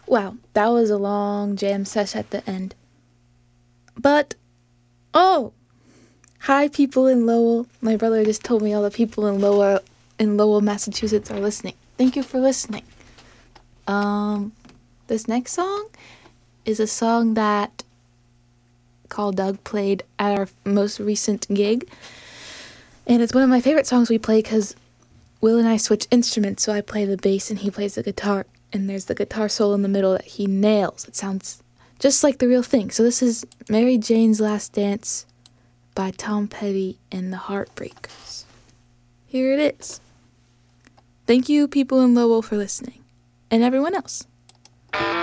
Wow, that was a long jam sesh at the end. But, oh, hi people in Lowell. My brother just told me all the people in Lowell, Massachusetts are listening. Thank you for listening. This next song is a song that Call Doug played at our most recent gig. And it's one of my favorite songs we play because Will and I switch instruments, so I play the bass and he plays the guitar. And there's the guitar solo in the middle that he nails. It sounds just like the real thing. So this is Mary Jane's Last Dance by Tom Petty and the Heartbreakers. Here it is. Thank you, people in Lowell, for listening. And everyone else.